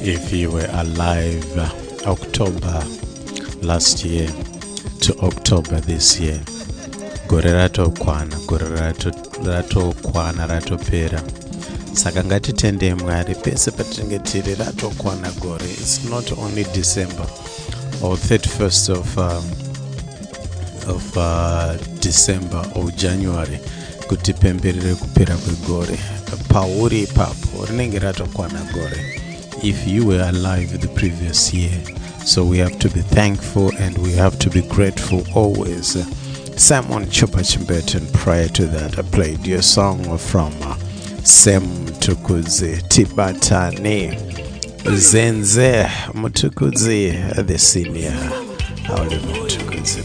If you were alive October last year to October this year, gore ratokwana, gore ratokwana, ratopera. Saka ngatitende Mwari pese patinenge tiri ratokwana gore. It's not only December or 31st of December or January kuti pemberere kupera kwegore. Pauri ipapo rinenge ratokwana gore. If you were alive the previous year, so we have to be thankful and we have to be grateful always. Simon Chupa Chimbetan, prior to that, I played your song from Sem Mutukudzi, Tibatani, Zenze Mutukudzi, the senior. Oliver Mutukudzi.